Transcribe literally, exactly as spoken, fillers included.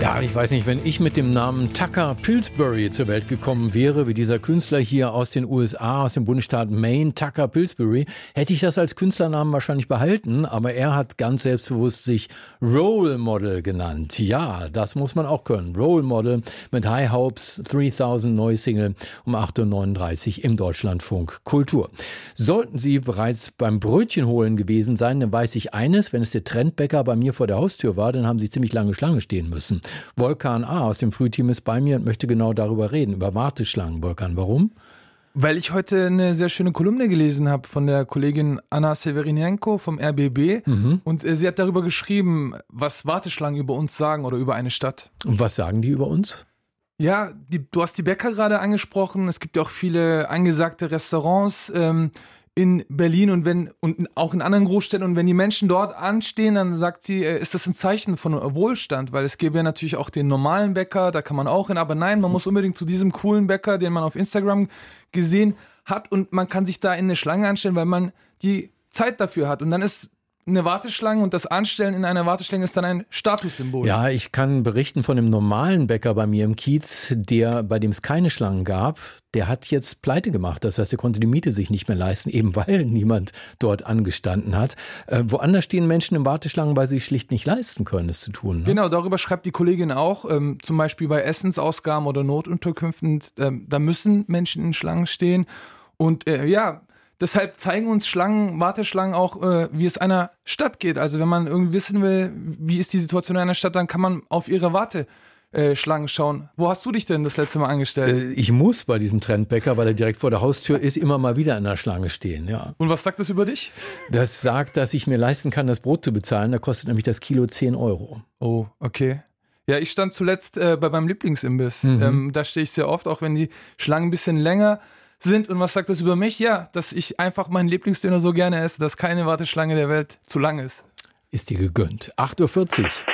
Ja, ich weiß nicht, wenn ich mit dem Namen Tucker Pillsbury zur Welt gekommen wäre, wie dieser Künstler hier aus den U S A, aus dem Bundesstaat Maine, Tucker Pillsbury, hätte ich das als Künstlernamen wahrscheinlich behalten, aber er hat ganz selbstbewusst sich Role Model genannt. Ja, das muss man auch können. Role Model mit High Hopes, dreitausend neue Single um acht Uhr neununddreißig im Deutschlandfunk Kultur. Sollten Sie bereits beim Brötchen holen gewesen sein, dann weiß ich eines, wenn es der Trendbäcker bei mir vor der Haustür war, dann haben Sie ziemlich lange Schlange stehen müssen. Volkan A. aus dem Frühteam ist bei mir und möchte genau darüber reden, über Warteschlangen. Volkan, warum? Weil ich heute eine sehr schöne Kolumne gelesen habe von der Kollegin Anna Severinenko vom R B B. Mhm. Und äh, sie hat darüber geschrieben, was Warteschlangen über uns sagen oder über eine Stadt. Und was sagen die über uns? Ja, die, du hast die Bäcker gerade angesprochen. Es gibt ja auch viele angesagte Restaurants ähm, in Berlin und wenn und auch in anderen Großstädten. Und wenn die Menschen dort anstehen, dann sagt sie, äh, ist das ein Zeichen von Wohlstand, weil es gäbe ja natürlich auch den normalen Bäcker, da kann man auch hin, aber nein, man muss unbedingt zu diesem coolen Bäcker, den man auf Instagram gesehen hat, und man kann sich da in eine Schlange anstellen, weil man die Zeit dafür hat. Und dann ist eine Warteschlange und das Anstellen in einer Warteschlange ist dann ein Statussymbol. Ja, ich kann berichten von dem normalen Bäcker bei mir im Kiez, der, bei dem es keine Schlangen gab, der hat jetzt pleite gemacht. Das heißt, er konnte die Miete sich nicht mehr leisten, eben weil niemand dort angestanden hat. Äh, woanders stehen Menschen in Warteschlangen, weil sie es schlicht nicht leisten können, es zu tun. Ne? Genau, darüber schreibt die Kollegin auch, ähm, zum Beispiel bei Essensausgaben oder Notunterkünften, ähm, da müssen Menschen in Schlangen stehen. Und äh, ja, deshalb zeigen uns Schlangen, Warteschlangen auch, äh, wie es einer Stadt geht. Also wenn man irgendwie wissen will, wie ist die Situation in einer Stadt, dann kann man auf ihre Warteschlangen schauen. Wo hast du dich denn das letzte Mal angestellt? Äh, ich muss bei diesem Trendbäcker, weil er direkt vor der Haustür ist, immer mal wieder in der Schlange stehen. Ja. Und was sagt das über dich? Das sagt, dass ich mir leisten kann, das Brot zu bezahlen. Da kostet nämlich das Kilo zehn Euro. Oh, okay. Ja, ich stand zuletzt äh, bei meinem Lieblingsimbiss. Mhm. Ähm, da stehe ich sehr oft, auch wenn die Schlangen ein bisschen länger sind. Und was sagt das über mich? Ja, dass ich einfach meinen Lieblingsdöner so gerne esse, dass keine Warteschlange der Welt zu lang ist. Ist dir gegönnt. acht Uhr vierzig.